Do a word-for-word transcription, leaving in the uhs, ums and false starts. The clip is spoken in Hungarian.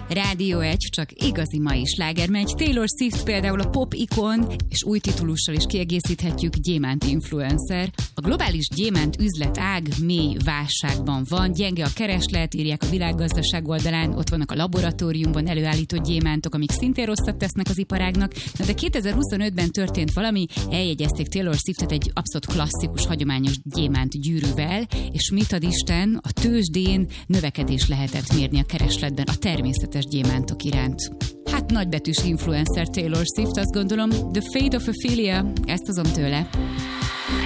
Rádió egy, csak igazi mai sláger megy. Taylor Swift például a pop ikon, és új titulussal is kiegészíthetjük, gyémánt influencer. A globális gyémánt üzletág mély válságban van, gyenge a kereslet, írják a Világgazdaság oldalán, ott vannak a laboratóriumban előállított gyémántok, amik szintén rosszat tesznek az iparágnak. Na de kétezer-huszonötben történt valami, eljegyezték Taylor Swiftet egy abszolút klasszikus, hagyományos gyémánt gyűrűvel, és mit ad Isten, a tőzsdén növekedés lehetett mérni a keresletben a természetes gyémántok iránt. Hát nagybetűs influencer Taylor Swift, azt gondolom, The Fate of Ophelia, ezt hozom tőle.